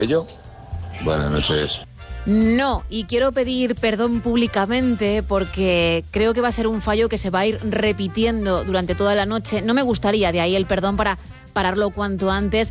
¿Yo? Buenas noches. No, y quiero pedir perdón públicamente porque creo que va a ser un fallo que se va a ir repitiendo durante toda la noche. No me gustaría, de ahí el perdón para pararlo cuanto antes.